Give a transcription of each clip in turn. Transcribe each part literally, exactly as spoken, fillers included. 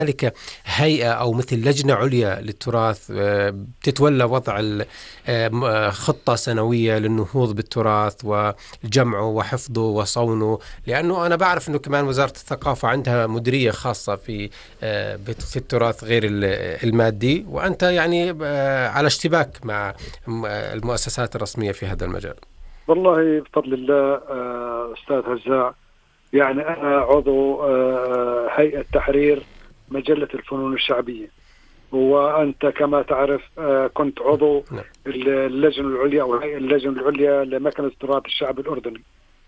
ذلك هيئة أو مثل لجنة عليا للتراث بتتولى وضع خطة سنوية للنهوض بالتراث وجمعه وحفظه وصونه؟ لأنه أنا بعرف أنه كمان وزارة الثقافة عندها مديرية خاصة في في التراث غير المادي، وأنت يعني على اشتباك مع المؤسسات الرسمية في هذا المجال. والله بفضل الله أستاذ هزاع، يعني أنا عضو هيئة تحرير مجلة الفنون الشعبية، وأنت كما تعرف كنت عضو اللجنة العليا أو هيئة اللجنة العليا لمكنة تراث الشعب الأردني،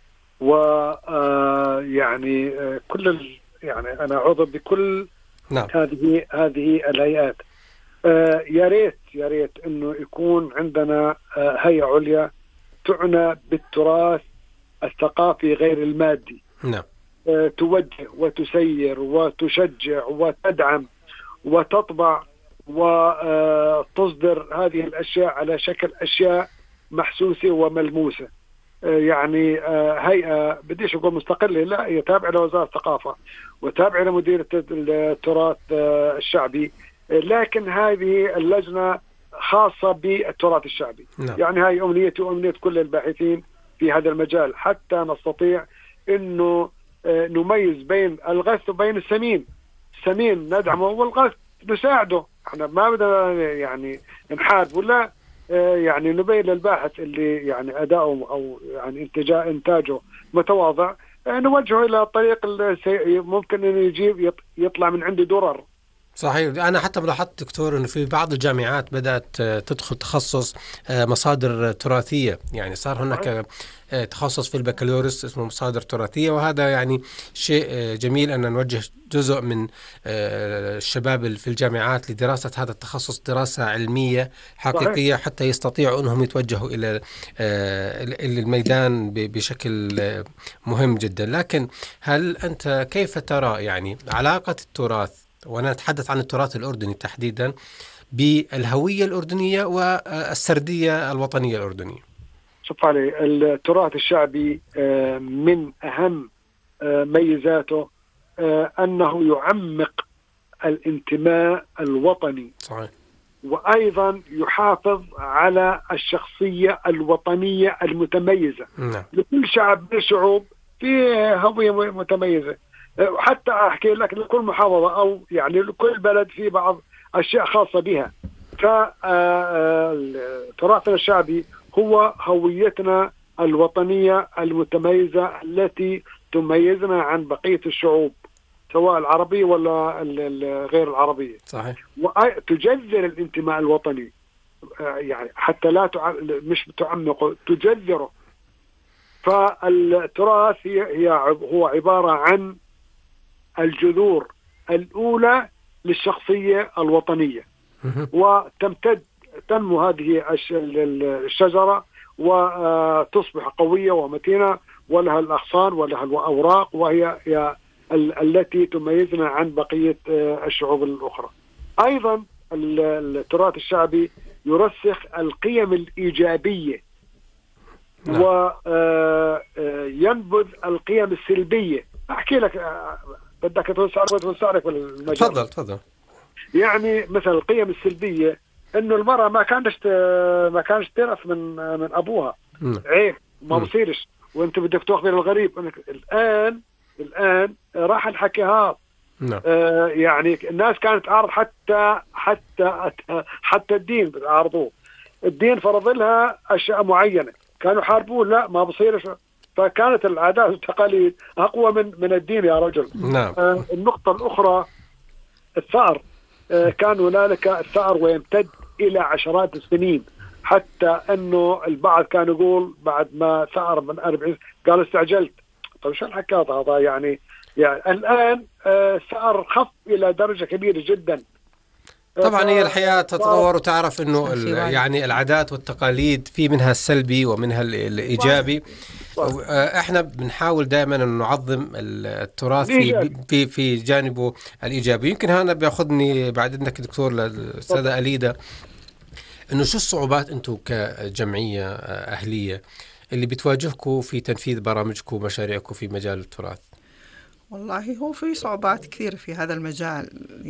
ويعني كل يعني أنا عضو بكل نعم. هذه هذه الهيئات. يا ريت يا ريت إنه يكون عندنا هيئة عليا تعنى بالتراث الثقافي غير المادي، نعم. توجه وتسير وتشجع وتدعم وتطبع وتصدر هذه الأشياء على شكل أشياء محسوسة وملموسة. يعني هيئة بديش أقول مستقلة، لا، هي تابعة لوزارة الثقافة وتابعة لمديرية التراث الشعبي، لكن هذه اللجنة خاصة بالتراث الشعبي. نعم. يعني هاي أمنيتي وأمنية كل الباحثين في هذا المجال، حتى نستطيع إنه نميز بين الغث وبين السمين. السمين ندعمه والغث نساعده، احنا ما بدنا يعني نحارب ولا يعني نبين للباحث اللي يعني أداؤه أو يعني انتاجه انتاجه متواضع نوجهه إلى الطريق اللي ممكن إنه يجيب يطلع من عنده درر. صحيح. أنا حتى لاحظت دكتور أنه في بعض الجامعات بدأت تدخل تخصص مصادر تراثية، يعني صار هناك تخصص في البكالوريوس اسمه مصادر تراثية، وهذا يعني شيء جميل أن نوجه جزء من الشباب في الجامعات لدراسة هذا التخصص دراسة علمية حقيقية، حتى يستطيعوا أنهم يتوجهوا إلى الميدان بشكل مهم جدا. لكن هل أنت كيف ترى يعني علاقة التراث، وأنا أتحدث عن التراث الأردني تحديدا، بالهوية الأردنية والسردية الوطنية الأردنية؟ شوف علي، التراث الشعبي من أهم ميزاته أنه يعمق الانتماء الوطني. صحيح. وأيضا يحافظ على الشخصية الوطنية المتميزة. نعم. لكل شعب من الشعوب فيه هوية متميزة، حتى أحكي لك لكل محافظة أو يعني لكل بلد في بعض أشياء خاصة بها. فتراثنا الشعبي هو هويتنا الوطنية المتميزة التي تميزنا عن بقية الشعوب سواء العربية ولا غير العربية. صحيح. وتجذر الانتماء الوطني، يعني حتى لا تع... مش تعمقه، تجذره. فالتراث هي... هي هو عبارة عن الجذور الأولى للشخصية الوطنية، وتمتد تنمو هذه الشجرة وتصبح قوية ومتينة ولها الأغصان ولها الأوراق، وهي هي التي تميزنا عن بقية الشعوب الأخرى. أيضا التراث الشعبي يرسخ القيم الإيجابية. نعم. وينبذ القيم السلبية. أحكي لك، بدك توسع توسعك بالمجال. تفضل تفضل. يعني مثلا القيم السلبية إنه المرأة ما كانت ما كانت ترث من من أبوها. م. عيب ما بصيرش، وأنت بدك تأخذ الغريب. الآن الآن راح الحكي هذا. نعم. آه يعني الناس كانت تعرض حتى حتى حتى الدين بتعرضوه. الدين فرض لها أشياء معينة، كانوا حاربوه لا ما بصيرش. فكانت العادات والتقاليد أقوى من من الدين يا رجل. نعم. آه النقطة الأخرى الثأر. آه كان هنالك الثأر ويمتد إلى عشرات السنين، حتى أنه البعض كان يقول بعد ما ثأر من أربعين قال استعجلت. طيب شو الحكي هذا؟ يعني يعني الآن الثأر آه خف إلى درجة كبيرة جدا. طبعا هي الحياة تتطور، وتعرف أنه يعني العادات والتقاليد في منها السلبي ومنها الإيجابي. احنا بنحاول دائما أن نعظم التراث في في في جانبه الإيجابي. يمكن هذا بياخذني بعد إنك دكتور للسادة أليدا، إنه شو الصعوبات أنتم كجمعية أهلية اللي بتواجهكم في تنفيذ برامجكم ومشاريعكم في مجال التراث؟ والله هو في صعوبات كثير في هذا المجال.